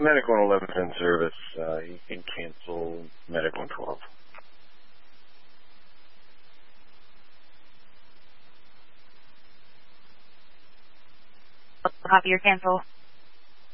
Medical and 11 in service. You can cancel medical and 12. Copy your cancel.